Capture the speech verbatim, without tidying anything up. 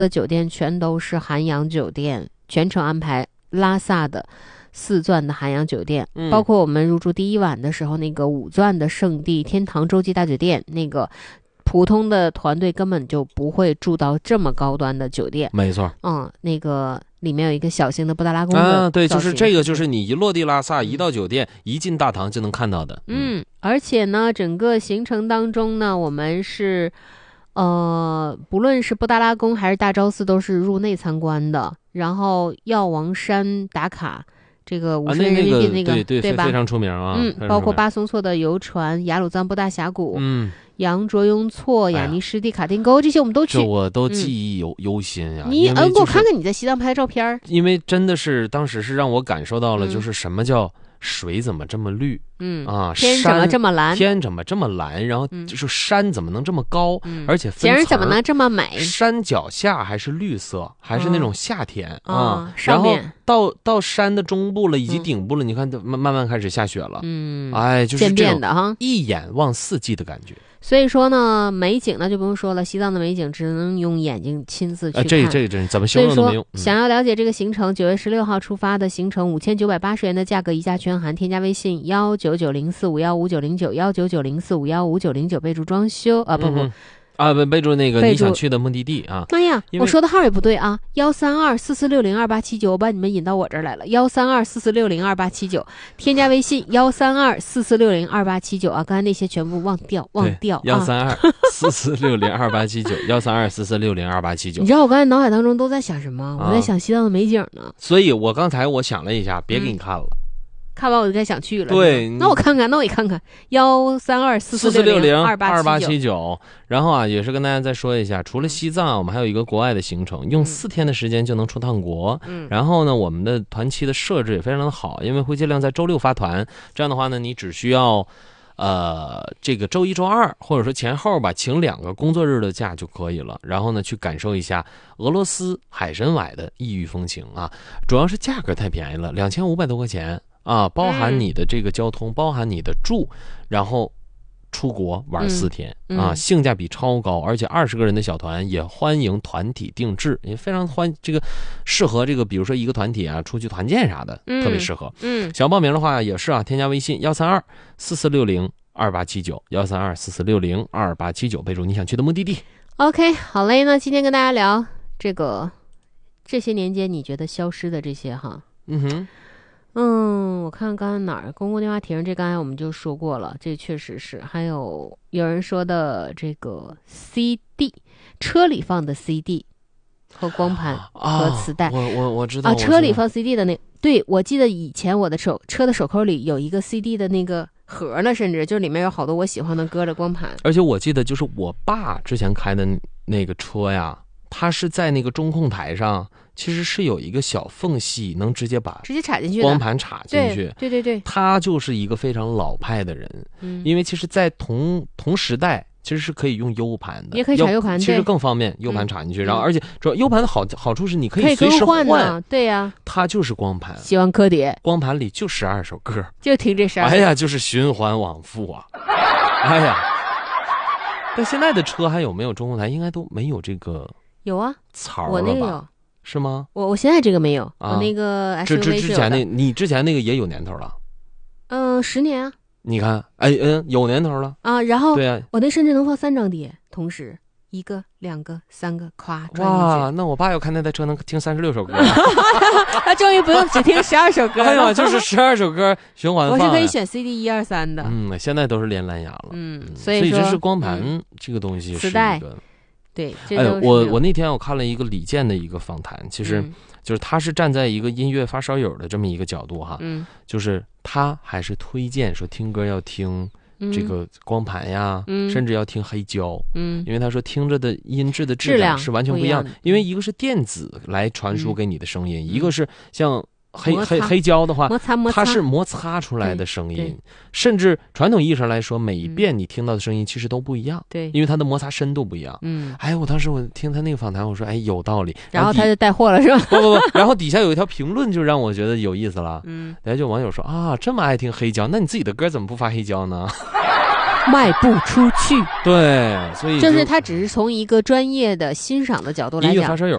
的酒店全都是韩洋酒店，全程安排拉萨的四钻的韩洋酒店、嗯、包括我们入住第一晚的时候，那个五钻的圣地天堂洲际大酒店，那个普通的团队根本就不会住到这么高端的酒店。 没错， 嗯，那个里面有一个小型的布达拉宫的啊，对，就是这个，就是你一落地拉萨，一到酒店，一进大堂就能看到的。 嗯，嗯而且呢，整个行程当中呢，我们是呃，不论是布达拉宫还是大昭寺，都是入内参观的。然后药王山打卡。这个五十元人民币那个、 啊、那个、对, 对, 对吧？ 非常出名啊。 嗯，包括巴松措的游船、雅鲁藏布大峡谷、 嗯， 羊卓雍措、雅尼湿地、卡丁沟、哎、这些我们都去。 这我都记忆犹、嗯、犹新呀。 你嗯， 给我看看你在西藏拍的照片。 因为真的是当时是让我感受到了，就是什么叫水怎么这么绿， 嗯啊， 天怎么这么蓝， 天怎么这么蓝，然后就是山怎么能这么高， 嗯、 而且分景怎么能这么美？ 山脚下还是绿色，还是那种夏天、 嗯、 啊、 哦， 然后到到山的中部了以及顶部了，嗯、你看慢慢慢开始下雪了， 嗯， 哎，就是渐变的哈， 一眼望四季的感觉。 所以说呢，美景那就不用说了，西藏的美景只能用眼睛亲自去看。 啊、这这这怎么形容都没用。 所以说，想要了解这个行程，九、嗯、月十六号出发的行程，五千九百八十元的价格，一价全含，添加微信幺九九零四五幺五九零九幺九九零四五幺五九零九，备注装修啊，不不。 嗯啊，备备注那个你想去的目的地啊！ 哎呀，我说的号也不对啊，幺三二四四六零二八七九，我把你们引到我这儿来了，幺三二四四六零二八七九，添加微信幺三二四四六零二八七九啊！刚才那些全部忘掉，忘掉啊！ 幺三二四四六零二八七九，幺三二四四六零二八七九。 你知道我刚才脑海当中都在想什么？我在想西藏的美景呢。 啊、所以我刚才我想了一下，别给你看了。嗯， 看完我就该想去了。 对， 那我看看，那我也看看幺三二四四六零二八七九。然后啊，也是跟大家再说一下，除了西藏，我们还有一个国外的行程，用四天的时间就能出趟国。 嗯， 然后呢，我们的团期的设置也非常的好，因为会尽量在周六发团，这样的话呢，你只需要呃这个周一周二或者说前后吧，请两个工作日的假就可以了。然后呢，去感受一下俄罗斯海参崴的异域风情啊，主要是价格太便宜了，两千五百多块钱。啊，包含你的这个交通，嗯、包含你的住，然后出国玩四天、 嗯、 啊， 嗯、 性价比超高，而且二十个人的小团也欢迎团体定制，也非常欢这个适合这个，比如说一个团体啊出去团建啥的， 嗯、 特别适合。 嗯， 想报名的话也是啊，添加微信幺三二四四六零二八七九，幺三二四四六零二八七九，备注你想去的目的地。 OK， 好嘞，那今天跟大家聊这个这些年间你觉得消失的这些哈， 嗯哼。 嗯，我看刚才哪儿公共电话亭，这刚才我们就说过了，这确实是。还有有人说的这个 C D 车里放的 C D 和光盘和磁带， 啊、我我我知道啊，车里放 C D 的那，对，我记得以前我的手车的手扣里有一个 C D 的那个盒呢，甚至就里面有好多我喜欢的歌的光盘。 而且我记得就是我爸之前开的那个车呀，他是在那个中控台上。其实是有一个小缝隙，能直接把直接插进去， 光盘插进去。 对对对， 他就是一个非常老派的人， 嗯， 因为其实，在同同时代，其实是可以用 U 盘的， 也可以插 U 盘， 其实更方便 ，U 盘插进去，嗯、然后而且主要 U 盘的好好处是你可以随时换呢，对呀、啊， 它就是光盘， 喜欢柯碟， 光盘里就十二首歌， 就听这十二首， 哎呀，就是循环往复啊，哎呀，但现在的车还有没有中控台？应该都没有这个， 有啊， 槽了吧？ 我那个有。 是吗？ 我我现在这个没有， 啊、 我那个 S U V 之之之前那，你之前那个也有年头了。 嗯、呃，十年啊。 你看，哎嗯，有年头了啊。然后， 对啊， 我那甚至能放三张碟，同时一个、两个、三个，咵转进去。 哇，那我爸要开那台车能听三十六首歌， 他终于不用只听十二首歌了。 哎呀，就是十二首歌循环放。 我是可以选 C D 一二三的。 嗯，现在都是连蓝牙了。 嗯， 所以所以这是光盘、嗯、这个东西是一个。 磁带。对，这哎，我我那天我看了一个李健的一个访谈，其实、 嗯、 就是他是站在一个音乐发烧友的这么一个角度哈， 嗯， 就是他还是推荐说听歌要听这个光盘呀， 嗯、 甚至要听黑胶， 嗯， 因为他说听着的音质的质量是完全不一样的，因为一个是电子来传输给你的声音， 嗯、 一个是像。黑黑黑胶的话， 摩擦摩擦它是摩擦出来的声音，甚至传统意义上来说，每一遍你听到的声音其实都不一样， 对， 因为它的摩擦深度不一样。 嗯， 哎，我当时我听他那个访谈，我说，哎，有道理。 然后他就带货了，是吧？ 不不不，然后底下有一条评论，就让我觉得有意思了。 嗯， 底下就网友说啊，这么爱听黑胶，那你自己的歌怎么不发黑胶呢？ 卖不出去。 趣。 对，所以就是他只是从一个专业的欣赏的角度来讲， 音乐发烧友